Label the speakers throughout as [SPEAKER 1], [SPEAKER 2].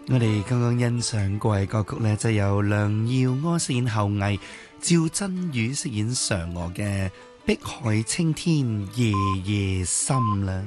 [SPEAKER 1] 我哋剛剛欣賞過嘅歌曲呢，就由梁耀柯飾演后羿，趙真宇飾演嫦娥嘅《碧海青天夜夜心》啦。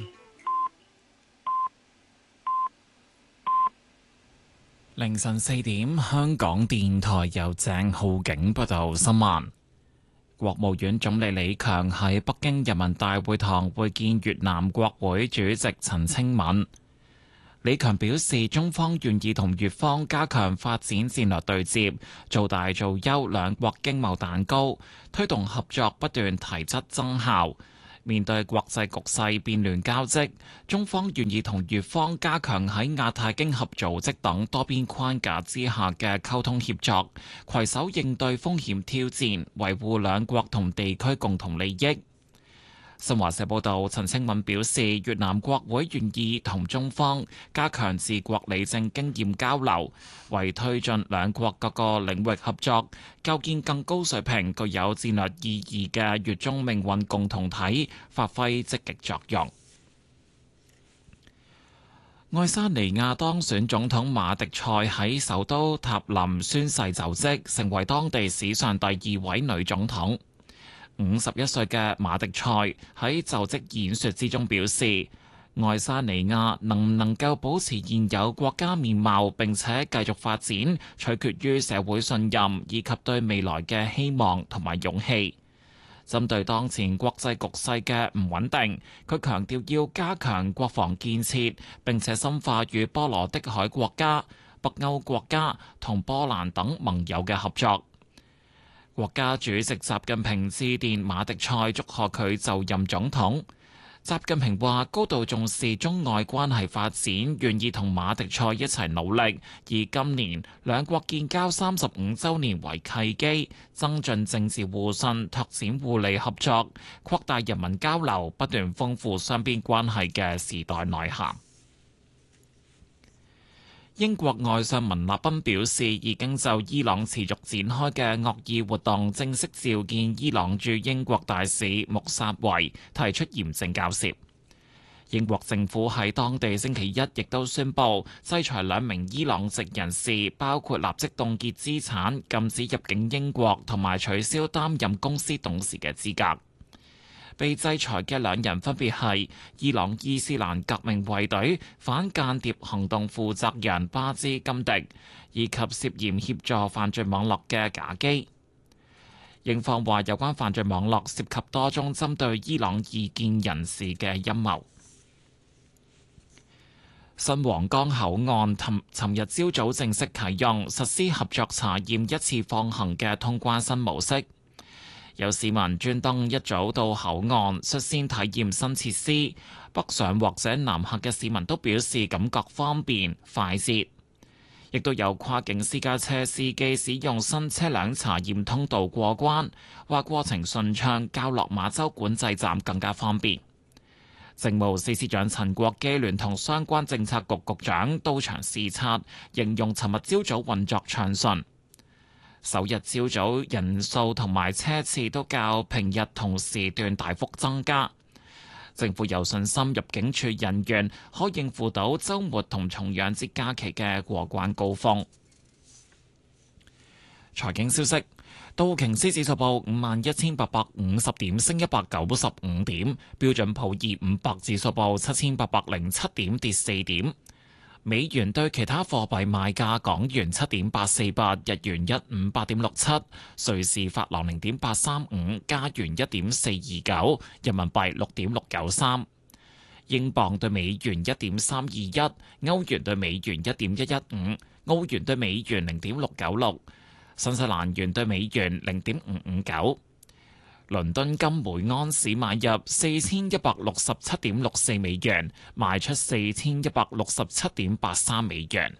[SPEAKER 2] 凌晨4點，香港電台由鄭浩景報道新聞。國務院總理李強喺北京人民大會堂會見越南國會主席陳清敏。李強表示，中方願意同越方加強發展戰略對接，做大做優兩國經貿蛋糕，推動合作不斷提質增效。面對國際局勢變亂交織，中方願意同越方加強喺亞太經合組織等多邊框架之下嘅溝通協作，攜手應對風險挑戰，維護兩國同地區共同利益。新華社報道，陳清敏表示，越南國會願意同中方加強治國理政經驗交流，為推進兩國各個領域合作，構建更高水平、具有戰略意義嘅越中命運共同體，發揮積極作用。愛沙尼亞當選總統馬迪塞喺首都塔林宣誓就職，成為當地史上第2位女總統。51歲嘅馬迪塞喺就職演說之中表示，愛沙尼亞能唔能夠保持現有國家面貌並且繼續發展，取決於社會信任以及對未來嘅希望同埋勇氣。針對當前國際局勢嘅唔穩定，佢強調要加強國防建設，並且深化與波羅的海國家、北歐國家同波蘭等盟友嘅合作。國家主席習近平致電馬迪塞，祝賀佢就任總統。習近平話高度重視中外關係發展，願意同馬迪塞一齊努力，以今年兩國建交35週年為契機，增進政治互信，拓展互利合作，擴大人民交流，不斷豐富雙邊關係嘅時代內涵。英國外相文立彬表示，已經就伊朗持續展開嘅惡意活動正式召見伊朗駐英國大使穆薩維，提出嚴正交涉。英國政府喺當地星期一亦都宣布制裁2名伊朗籍人士，包括立即凍結資產、禁止入境英國同埋取消擔任公司董事嘅資格。被制裁嘅2人分別係伊朗伊斯蘭革命衛隊反間諜行動負責人巴茲金迪，以及涉嫌協助犯罪網絡嘅賈基。英方話有關犯罪網絡涉及多宗針對伊朗異見人士嘅陰謀。新皇崗口岸尋日朝早正式啟用，實施合作查驗一次放行嘅通關新模式。有市民專登一早到口岸率先體驗新設施，北上或者南下嘅市民都表示感覺方便快捷，亦都有跨境私家車司機使用新車輛查驗通道過關，話過程順暢，較落馬洲管制站更加方便。政務司司長陳國基聯同相關政策局局長到場視察，形容尋日朝早運作暢順。首日朝早人數同埋車次都較平日同時段大幅增加，政府有信心入境處人員可應付到週末同重陽節假期嘅過關高峰。財經消息，道瓊斯指數報51,850點，升195點；標準普爾500指數報7,807點，跌4點。美元對其他貨幣賣價：港元7.848，日元158.67，瑞士法郎0.835，加元1.429，人民幣6.693，英鎊對美元1.321，歐元對美元1.115，澳元對美元0.696，新西蘭元對美元0.559。倫敦金每盎司買入4167.64美元，賣出4167.83美元。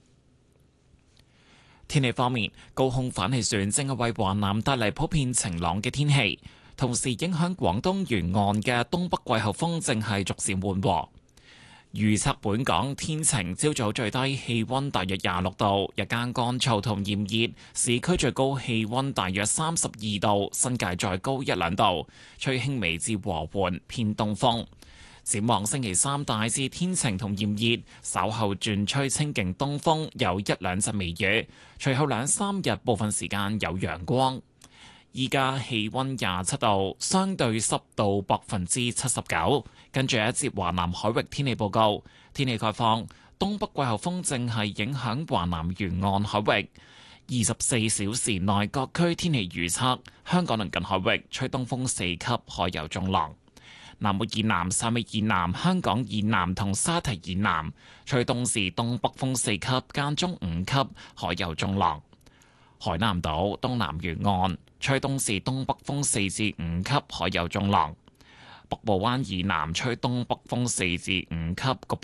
[SPEAKER 2] 天氣方面，高空反氣旋正係為華南帶嚟普遍晴朗嘅天氣，同時影響廣東沿岸嘅東北季候風正係逐漸緩和。預測本港天晴，朝早最低氣溫大約26度，日間乾燥同炎熱，市區最高氣溫大約32度，新界再高1-2度，吹輕微至和緩偏東風。 展望星期三大致天晴同炎熱，稍後轉吹清勁東風，有一兩陣微雨。隨後兩三日部分時間有陽光。依家氣溫27度，相對濕度79%。跟住一節華南海域天氣報告，天氣概況：東北季候風正係影響華南沿岸海域。24小時內各區天氣預測：香港鄰近海域吹東風4級，海有中浪。南澳以南、汕尾以南、香港以南同沙堤以南，吹東至東北風4級，間中5級，海有中浪。海南島東南沿岸，吹東至東北風4至5級，海有中浪。北部灣以南吹東北風4至5級，局